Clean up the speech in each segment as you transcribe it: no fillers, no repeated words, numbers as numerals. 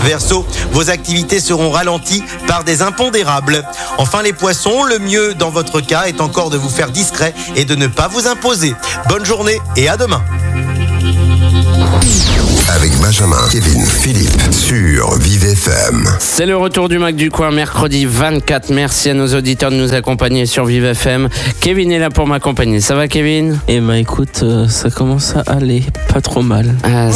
Verseau, vos activités seront ralenties par des impondérables. Enfin les poissons, le mieux dans votre cas est encore de vous faire discret et de ne pas vous imposer. Bonne journée et à demain. Avec Benjamin, Kevin, Philippe sur Vive FM. C'est le retour du Mac du Coin, mercredi 24. Merci à nos auditeurs de nous accompagner sur Vive FM. Kevin est là pour m'accompagner. Ça va, Kevin ? Eh ben écoute, ça commence à aller pas trop mal.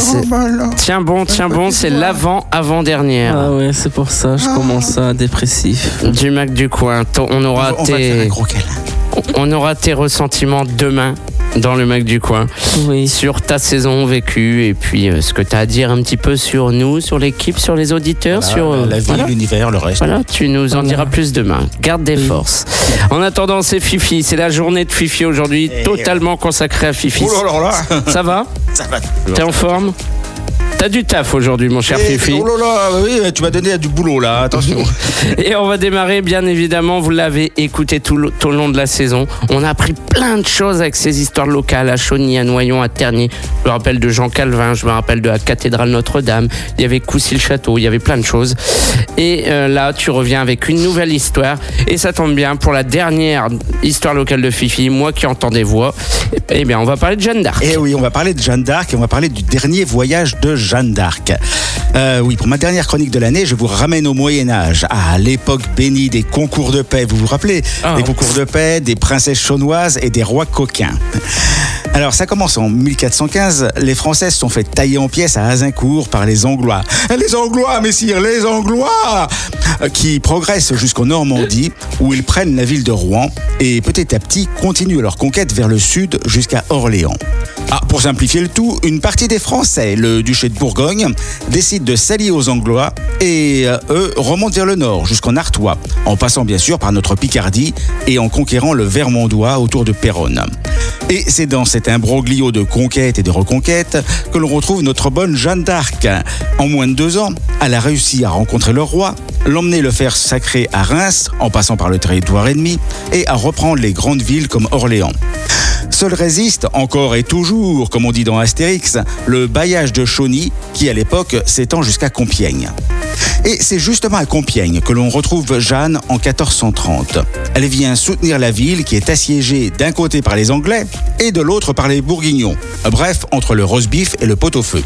Tiens bon, c'est l'avant-dernière. Ah ouais, c'est pour ça, je commence à dépressif. Du Mac du Coin. On aura va te faire un gros câlin. On aura tes ressentiments demain dans le Mac du Coin. Oui. Sur ta saison vécue et puis ce que tu as à dire un petit peu sur nous, sur l'équipe, sur les auditeurs, Voilà, sur la vie, l'univers, le reste. Voilà, tu nous en diras plus demain. Garde des forces. En attendant, c'est Fifi. C'est la journée de Fifi aujourd'hui, totalement consacrée à Fifi. Oh là là. Ça va ? Ça va. T'es en forme ? T'as du taf aujourd'hui, mon cher Fifi. Oh là là, oui, tu m'as donné du boulot là, attention. Et on va démarrer, bien évidemment, vous l'avez écouté tout au long de la saison. On a appris plein de choses avec ces histoires locales à Chauny, à Noyon, à Tergnier. Je me rappelle de Jean Calvin, je me rappelle de la cathédrale Notre-Dame. Il y avait Coucy-le-Château, il y avait plein de choses. Et là, tu reviens avec une nouvelle histoire. Et ça tombe bien, pour la dernière histoire locale de Fifi, moi qui entends des voix, eh bien, on va parler de Jeanne d'Arc. Eh oui, on va parler de Jeanne d'Arc et on va parler du dernier voyage de Jeanne d'Arc. Oui, pour ma dernière chronique de l'année, je vous ramène au Moyen-Âge, à l'époque bénie des concours de paix. Vous vous rappelez ? Des concours de paix, des princesses chaunoises et des rois coquins. Alors, ça commence en 1415. Les Françaises sont faites tailler en pièces à Azincourt par les Anglois. Les Anglois, messire, les Anglois, qui progressent jusqu'en Normandie, où ils prennent la ville de Rouen et petit à petit continuent leur conquête vers le sud jusqu'à Orléans. Pour simplifier le tout, une partie des Français, le duché de Bourgogne, décide de s'allier aux Anglois et eux remontent vers le nord jusqu'en Artois, en passant bien sûr par notre Picardie et en conquérant le Vermandois autour de Péronne. Et c'est dans cet imbroglio de conquête et de reconquête que l'on retrouve notre bonne Jeanne d'Arc. En moins de 2 ans, elle a réussi à rencontrer le roi, l'emmener le faire sacré à Reims en passant par le territoire ennemi et à reprendre les grandes villes comme Orléans. Seul résiste, encore et toujours, comme on dit dans Astérix, le bailliage de Chauny qui à l'époque s'étend jusqu'à Compiègne. Et c'est justement à Compiègne que l'on retrouve Jeanne en 1430. Elle vient soutenir la ville qui est assiégée d'un côté par les Anglais et de l'autre par les Bourguignons. Bref, entre le roast-beef et le pot-au-feu.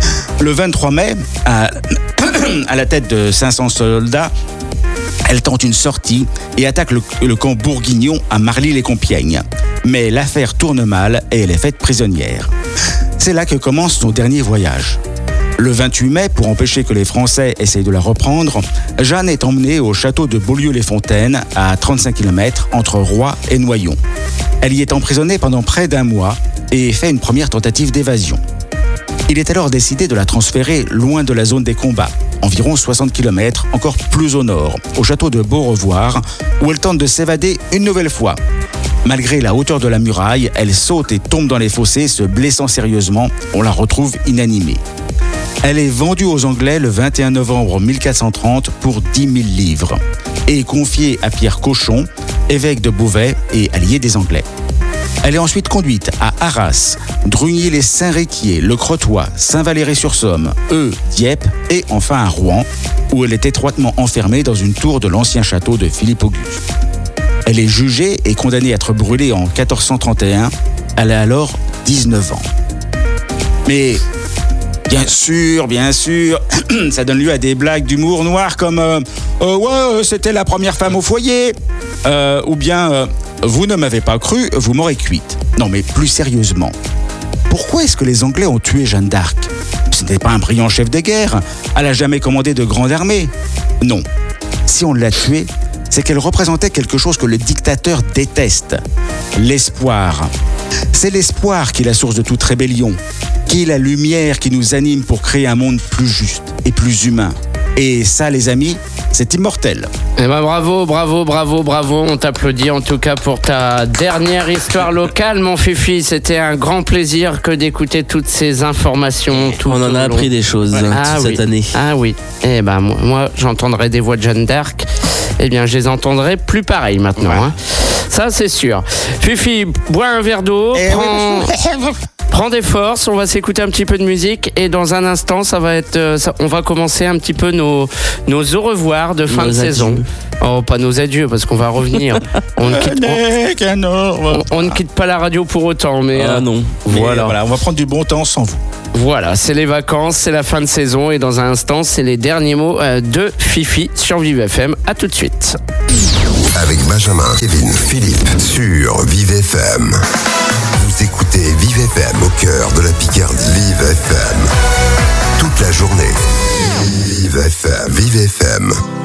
Le 23 mai, à la tête de 500 soldats, elle tente une sortie et attaque le camp bourguignon à Marly-les-Compiègnes. Mais l'affaire tourne mal et elle est faite prisonnière. C'est là que commence son dernier voyage. Le 28 mai, pour empêcher que les Français essayent de la reprendre, Jeanne est emmenée au château de Beaulieu-les-Fontaines, à 35 km entre Roye et Noyon. Elle y est emprisonnée pendant près d'1 mois et fait une première tentative d'évasion. Il est alors décidé de la transférer loin de la zone des combats, environ 60 km, encore plus au nord, au château de Beaurevoir, où elle tente de s'évader une nouvelle fois. Malgré la hauteur de la muraille, elle saute et tombe dans les fossés, se blessant sérieusement. On la retrouve inanimée. Elle est vendue aux Anglais le 21 novembre 1430 pour 10 000 livres et confiée à Pierre Cochon, évêque de Beauvais et allié des Anglais. Elle est ensuite conduite à Arras, Drugny-les-Saint-Réquier, Le Crotoy, Saint-Valery-sur-Somme, Dieppe et enfin à Rouen, où elle est étroitement enfermée dans une tour de l'ancien château de Philippe Auguste. Elle est jugée et condamnée à être brûlée en 1431. Elle a alors 19 ans. Mais bien sûr, ça donne lieu à des blagues d'humour noir comme c'était la première femme au foyer, ou bien vous ne m'avez pas cru, vous m'aurez cuite. Non mais plus sérieusement, pourquoi est-ce que les Anglais ont tué Jeanne d'Arc ? Ce n'était pas un brillant chef de guerre, elle n'a jamais commandé de grande armée. Non, si on l'a tuée, c'est qu'elle représentait quelque chose que le dictateur déteste, l'espoir. C'est l'espoir qui est la source de toute rébellion, qui est la lumière qui nous anime pour créer un monde plus juste et plus humain. Et ça, les amis, c'est immortel. Eh ben bravo, on t'applaudit en tout cas pour ta dernière histoire locale, mon Fifi. C'était un grand plaisir que d'écouter toutes ces informations. On en a appris des choses cette année. Ah oui, eh ben moi j'entendrai des voix de Jeanne d'Arc. Eh bien, je les entendrai plus pareil maintenant. Ouais. Hein. Ça, c'est sûr. Fifi, bois un verre d'eau, Prends des forces, on va s'écouter un petit peu de musique et dans un instant, on va commencer un petit peu nos au revoir de fin de saison. Oh, pas nos adieux parce qu'on va revenir. On ne quitte pas la radio pour autant, mais non. Voilà, on va prendre du bon temps sans vous. Voilà, c'est les vacances, c'est la fin de saison et dans un instant, c'est les derniers mots de Fifi sur Vive FM. À tout de suite. Avec Benjamin, Kevin, Philippe sur Vive FM. Vous écoutez Vive FM au cœur de la Picardie. Vive FM. Toute la journée. Vive FM. Vive FM.